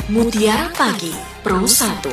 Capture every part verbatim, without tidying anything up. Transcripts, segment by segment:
Mutiara Pagi Pro satu.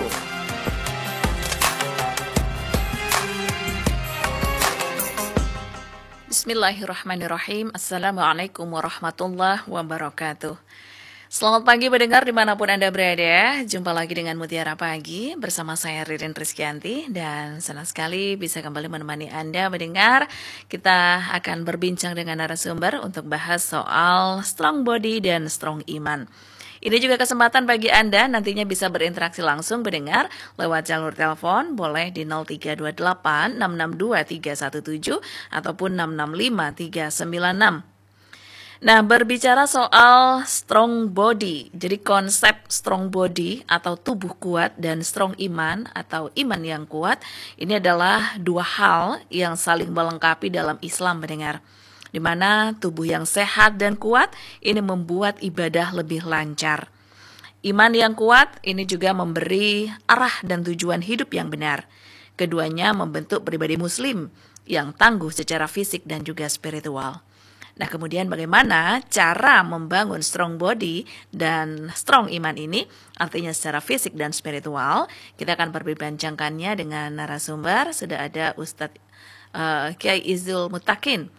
Bismillahirrahmanirrahim. Assalamualaikum warahmatullahi wabarakatuh. Selamat pagi mendengar dimanapun Anda berada. Jumpa lagi dengan Mutiara Pagi bersama saya Ririn Rizkyanti. Dan senang sekali bisa kembali menemani Anda mendengar. Kita akan berbincang dengan narasumber untuk bahas soal strong body dan strong iman. Ini juga kesempatan bagi Anda nantinya bisa berinteraksi langsung mendengar lewat jalur telepon, boleh di nol tiga dua delapan enam enam dua tiga satu tujuh ataupun enam enam lima tiga sembilan enam. Nah, berbicara soal strong body, jadi konsep strong body atau tubuh kuat dan strong iman atau iman yang kuat, ini adalah dua hal yang saling melengkapi dalam Islam mendengar. Di mana tubuh yang sehat dan kuat ini membuat ibadah lebih lancar. Iman yang kuat ini juga memberi arah dan tujuan hidup yang benar. Keduanya membentuk pribadi muslim yang tangguh secara fisik dan juga spiritual. Nah, kemudian bagaimana cara membangun strong body dan strong iman ini, artinya secara fisik dan spiritual, kita akan berbincangkannya dengan narasumber. Sudah ada Ustadz uh, Kiai Izul Mutakin.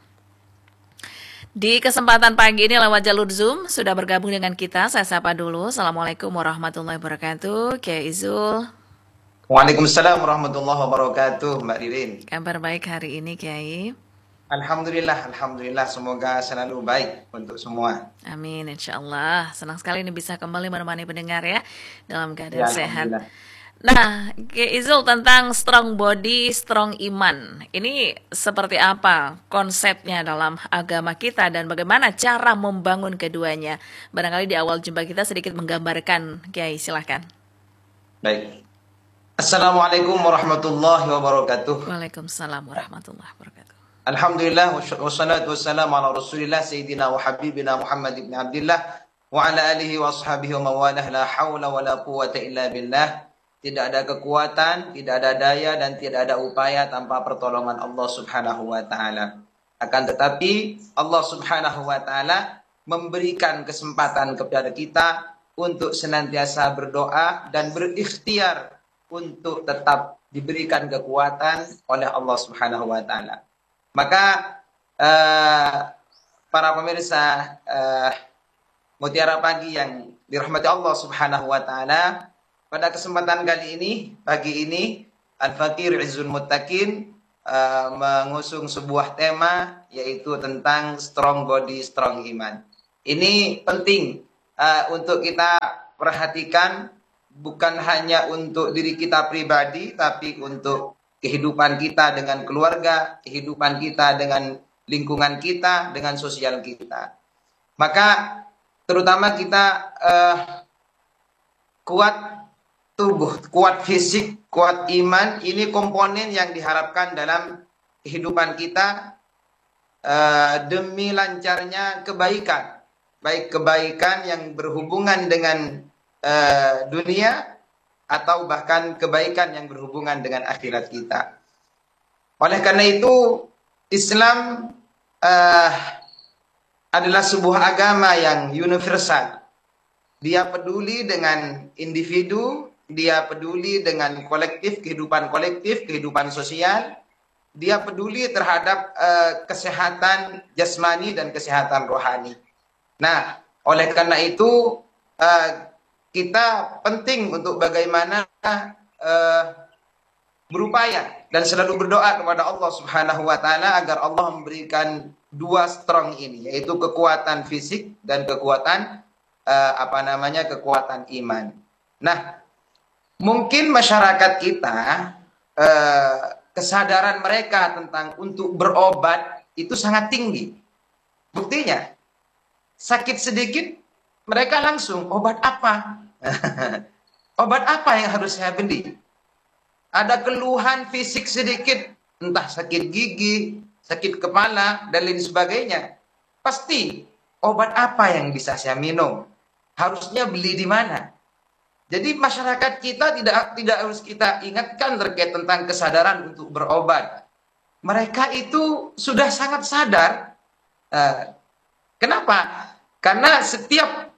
Di kesempatan pagi ini lewat jalur Zoom sudah bergabung dengan kita. Saya sapa dulu. Assalamualaikum warahmatullahi wabarakatuh. Kiai Izul. Waalaikumsalam warahmatullahi wabarakatuh, Mbak Ririn. Kabar baik hari ini, Kiai? Alhamdulillah, Alhamdulillah. Semoga selalu baik untuk semua. Amin, insya Allah. Senang sekali ini bisa kembali menemani pendengar ya dalam keadaan Ya, sehat. Nah, Kiai Izul, tentang strong body, strong iman. Ini seperti apa konsepnya dalam agama kita dan bagaimana cara membangun keduanya? Barangkali di awal jumpa kita sedikit menggambarkan, Kiai, silahkan. Baik. Assalamualaikum warahmatullahi wabarakatuh. Waalaikumsalam warahmatullahi wabarakatuh. Alhamdulillah, wassalatu wassalamu ala rasulillah, Sayyidina wa Habibina Muhammad ibn Abdillah, wa ala alihi wa ashabihi wa mawalah, la hawla wa la quwata illa billah. Tidak ada kekuatan, tidak ada daya, dan tidak ada upaya tanpa pertolongan Allah subhanahu wa ta'ala. Akan tetapi Allah subhanahu wa ta'ala memberikan kesempatan kepada kita untuk senantiasa berdoa dan berikhtiar untuk tetap diberikan kekuatan oleh Allah subhanahu wa ta'ala. Maka uh, para pemirsa uh, Mutiara Pagi yang dirahmati Allah subhanahu wa ta'ala, pada kesempatan kali ini, pagi ini, Al-Fakir Izzul Muttaqin uh, mengusung sebuah tema yaitu tentang strong body, strong iman. Ini penting uh, untuk kita perhatikan, bukan hanya untuk diri kita pribadi, tapi untuk kehidupan kita dengan keluarga, kehidupan kita dengan lingkungan kita, dengan sosial kita. Maka terutama kita uh, kuat tubuh, kuat fisik, kuat iman, ini komponen yang diharapkan dalam kehidupan kita uh, demi lancarnya kebaikan. Baik kebaikan yang berhubungan dengan uh, dunia atau bahkan kebaikan yang berhubungan dengan akhirat kita. Oleh karena itu, Islam uh, adalah sebuah agama yang universal. Dia peduli dengan individu, dia peduli dengan kolektif, kehidupan kolektif, kehidupan sosial. Dia peduli terhadap uh, kesehatan jasmani dan kesehatan rohani. Nah, oleh karena itu uh, kita penting untuk bagaimana uh, berupaya dan selalu berdoa kepada Allah Subhanahu wa taala agar Allah memberikan dua strong ini, yaitu kekuatan fisik dan kekuatan uh, apa namanya? kekuatan iman. Nah, mungkin masyarakat kita eh, kesadaran mereka tentang untuk berobat itu sangat tinggi. Buktinya, sakit sedikit mereka langsung obat apa? Obat apa yang harus saya beli? Ada keluhan fisik sedikit, entah sakit gigi, sakit kepala, dan lain sebagainya. Pasti obat apa yang bisa saya minum? Harusnya beli di mana? Jadi masyarakat kita tidak tidak harus kita ingatkan terkait tentang kesadaran untuk berobat. Mereka itu sudah sangat sadar. Uh, kenapa? Karena setiap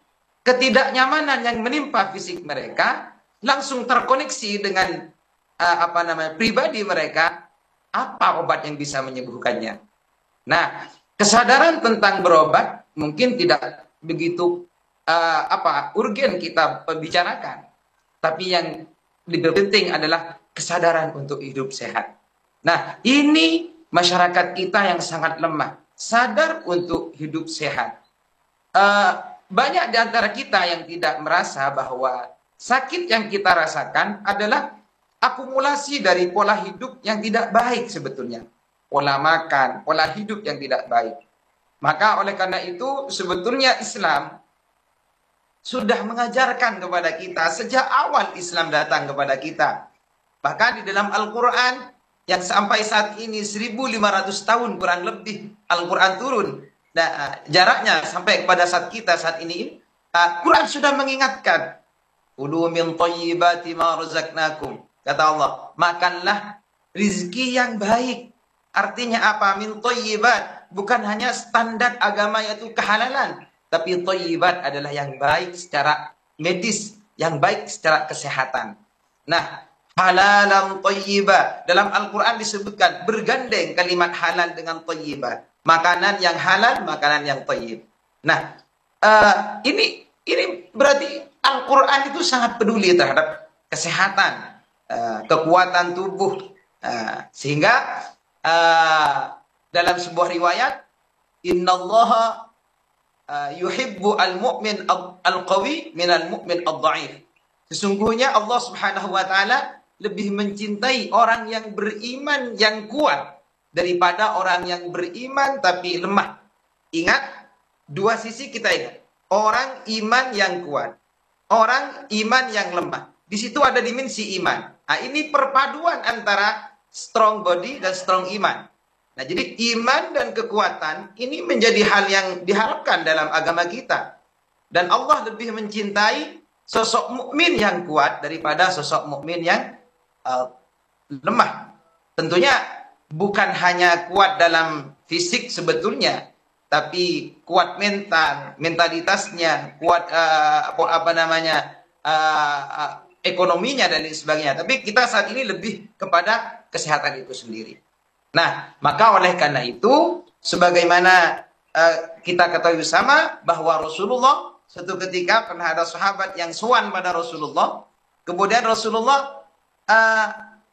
ketidaknyamanan yang menimpa fisik mereka langsung terkoneksi dengan uh, apa namanya pribadi mereka, apa obat yang bisa menyembuhkannya. Nah, kesadaran tentang berobat mungkin tidak begitu uh, apa urgen kita bicarakan, tapi yang lebih penting adalah kesadaran untuk hidup sehat. Nah, ini masyarakat kita yang sangat lemah, sadar untuk hidup sehat. Uh, banyak di antara kita yang tidak merasa bahwa sakit yang kita rasakan adalah akumulasi dari pola hidup yang tidak baik sebetulnya. Pola makan, pola hidup yang tidak baik. Maka oleh karena itu sebetulnya Islam sudah mengajarkan kepada kita sejak awal Islam datang kepada kita. Bahkan di dalam Al-Quran yang sampai saat ini seribu lima ratus tahun kurang lebih Al-Quran turun. Nah, jaraknya sampai kepada saat kita saat ini, uh, Quran sudah mengingatkan, "Kulu min thayyibati ma razaqnakum." Kata Allah, makanlah rizki yang baik. Artinya apa? Min thayyibat, bukan hanya standar agama yaitu kehalalan, tapi thayyibat adalah yang baik secara medis, yang baik secara kesehatan. Nah, halalan thayyiba dalam Al-Quran disebutkan bergandeng kalimat halal dengan thayyiba. Makanan yang halal, makanan yang thayyib. Nah, uh, ini ini berarti Al-Quran itu sangat peduli terhadap kesehatan, uh, kekuatan tubuh, uh, sehingga uh, dalam sebuah riwayat, innallaha uh, yuhibbu al-mu'min al-qawi min al-mu'min al-dha'if. Sesungguhnya Allah Subhanahu wa taala lebih mencintai orang yang beriman yang kuat daripada orang yang beriman tapi lemah. Ingat, dua sisi kita ingat. Orang iman yang kuat, orang iman yang lemah. Di situ ada dimensi iman. Nah, ini perpaduan antara strong body dan strong iman. Nah, jadi iman dan kekuatan ini menjadi hal yang diharapkan dalam agama kita. Dan Allah lebih mencintai sosok mukmin yang kuat daripada sosok mukmin yang uh, lemah. Tentunya bukan hanya kuat dalam fisik sebetulnya, tapi kuat mental, mentalitasnya, kuat uh, apa, apa namanya uh, uh, ekonominya dan lain sebagainya. Tapi kita saat ini lebih kepada kesehatan itu sendiri. Nah, maka oleh karena itu, sebagaimana uh, kita ketahui sama bahwa Rasulullah suatu ketika pernah ada sahabat yang sowan pada Rasulullah, kemudian Rasulullah uh,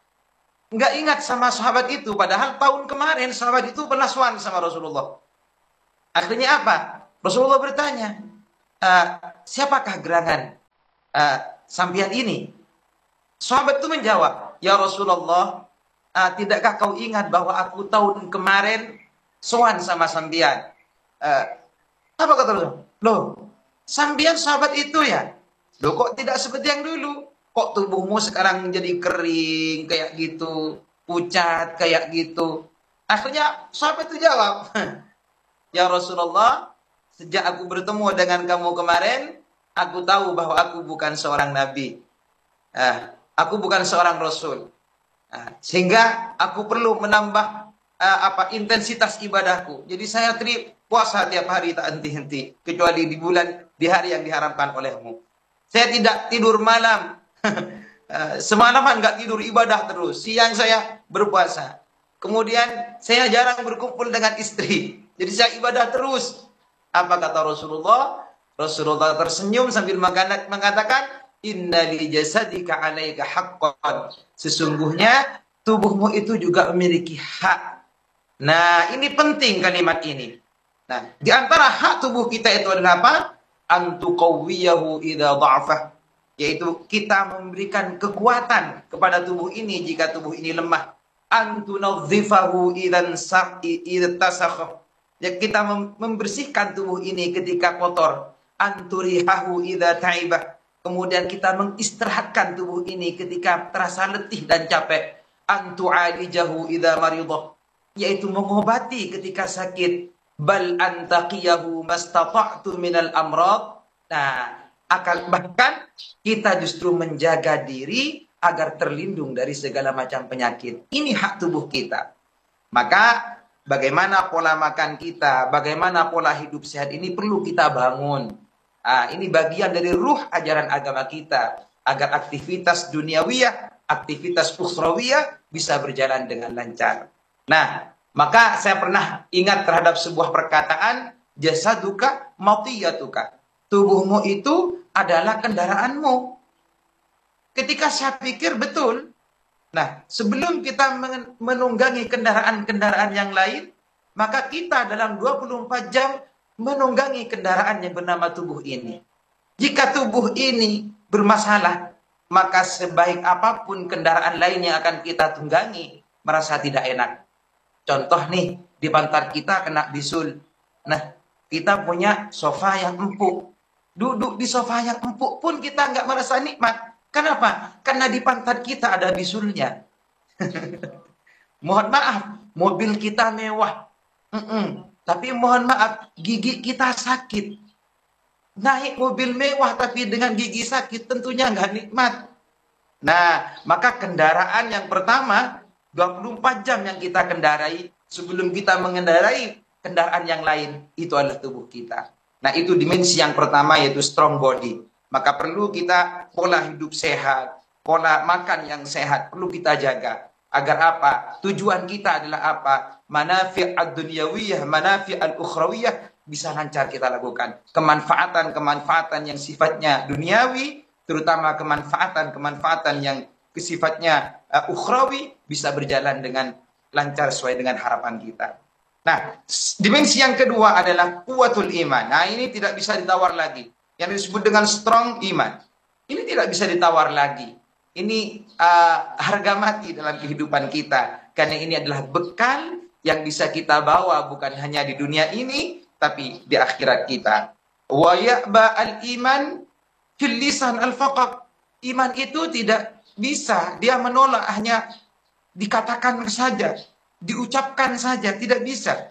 nggak ingat sama sahabat itu, padahal tahun kemarin sahabat itu pernah sowan sama Rasulullah. Akhirnya apa? Rasulullah bertanya, uh, siapakah gerangan uh, sampian ini? Sahabat itu menjawab, ya Rasulullah, uh, tidakkah kau ingat bahwa aku tahun kemarin sowan sama sampian? Uh, apa kata Rasulullah? Loh, sampian sahabat itu ya? Loh, kok tidak seperti yang dulu? Kok tubuhmu sekarang jadi kering kayak gitu, pucat kayak gitu? Akhirnya sahabat itu jawab, ya Rasulullah, sejak aku bertemu dengan kamu kemarin, aku tahu bahwa aku bukan seorang nabi. Nah, aku bukan seorang rasul. Nah, sehingga aku perlu menambah uh, apa intensitas ibadahku. Jadi saya tri puasa tiap hari tak henti-henti, kecuali di bulan di hari yang diharamkan olehmu. Saya tidak tidur malam. Semalaman nggak tidur, ibadah terus. Siang saya berpuasa. Kemudian saya jarang berkumpul dengan istri. Jadi saya ibadah terus. Apa kata Rasulullah? Rasulullah tersenyum sambil mengatakan, inna li jasadika alaika haqqan. Sesungguhnya tubuhmu itu juga memiliki hak. Nah, ini penting kalimat ini. Nah, di antara hak tubuh kita itu adalah apa? Antu qawwiyahu idza dha'afah. Yaitu kita memberikan kekuatan kepada tubuh ini jika tubuh ini lemah. Antu nadzifahu idzan sa'i idtasakha. Ya, kita membersihkan tubuh ini ketika kotor. Anturihahu idza ta'ibah. Kemudian kita mengistirahatkan tubuh ini ketika terasa letih dan capek. Antu'alijahu idza maridah. Yaitu mengobati ketika sakit. Bal antaqiyahu mastata'tu minal amrad. Nah, akan bahkan kita justru menjaga diri agar terlindung dari segala macam penyakit. Ini hak tubuh kita. Maka bagaimana pola makan kita, bagaimana pola hidup sehat ini perlu kita bangun. Ah, ini bagian dari ruh ajaran agama kita, agar aktivitas duniawiyah, aktivitas ukhrawiyah bisa berjalan dengan lancar. Nah, maka saya pernah ingat terhadap sebuah perkataan, jasaduka matiyatuka. Tubuhmu itu adalah kendaraanmu. Ketika saya pikir betul, nah sebelum kita menunggangi kendaraan-kendaraan yang lain, maka kita dalam dua puluh empat jam menunggangi kendaraan yang bernama tubuh ini. Jika tubuh ini bermasalah, maka sebaik apapun kendaraan lain yang akan kita tunggangi, merasa tidak enak. Contoh nih, di pantat kita kena bisul. Nah, kita punya sofa yang empuk. Duduk di sofa yang empuk pun kita nggak merasa nikmat. Kenapa? Karena di pantat kita ada bisulnya. Mohon maaf, mobil kita mewah. Mm-mm. Tapi mohon maaf, gigi kita sakit. Naik mobil mewah tapi dengan gigi sakit tentunya nggak nikmat. Nah, maka kendaraan yang pertama, dua puluh empat jam yang kita kendarai, sebelum kita mengendarai kendaraan yang lain, itu adalah tubuh kita. Nah, itu dimensi yang pertama, yaitu strong body. Maka perlu kita pola hidup sehat, pola makan yang sehat, perlu kita jaga. Agar apa? Tujuan kita adalah apa? Manafi' ad-dunyawiyah, manafi' al-ukhrawiyah, bisa lancar kita lakukan. Kemanfaatan-kemanfaatan yang sifatnya duniawi, terutama kemanfaatan-kemanfaatan yang sifatnya uh, ukhrawi, bisa berjalan dengan lancar sesuai dengan harapan kita. Nah, dimensi yang kedua adalah kuwatul iman. Nah, ini tidak bisa ditawar lagi. Yang disebut dengan strong iman. Ini tidak bisa ditawar lagi. Ini uh, harga mati dalam kehidupan kita. Karena ini adalah bekal yang bisa kita bawa bukan hanya di dunia ini, tapi di akhirat kita. Wa ya'ba al-iman fil lisan al-faqat. Iman itu tidak bisa, dia menolak hanya dikatakan saja, diucapkan saja, tidak bisa.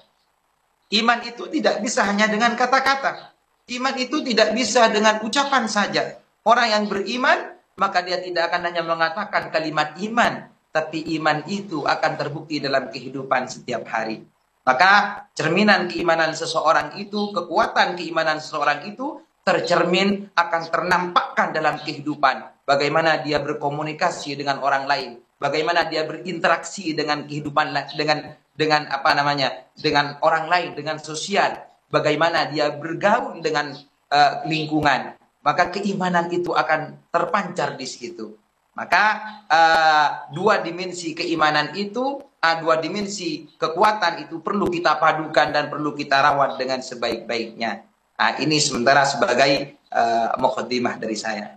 Iman itu tidak bisa hanya dengan kata-kata. Iman itu tidak bisa dengan ucapan saja. Orang yang beriman, maka dia tidak akan hanya mengatakan kalimat iman, tapi iman itu akan terbukti dalam kehidupan setiap hari. Maka cerminan keimanan seseorang itu, kekuatan keimanan seseorang itu tercermin, akan ternampakkan dalam kehidupan. Bagaimana dia berkomunikasi dengan orang lain, bagaimana dia berinteraksi dengan kehidupan, dengan dengan apa namanya, dengan orang lain, dengan sosial, bagaimana dia bergaul dengan uh, lingkungan. Maka keimanan itu akan terpancar di situ. Maka uh, dua dimensi keimanan itu, uh, dua dimensi kekuatan itu perlu kita padukan dan perlu kita rawat dengan sebaik-baiknya. Nah, ini sementara sebagai uh, muqaddimah dari saya.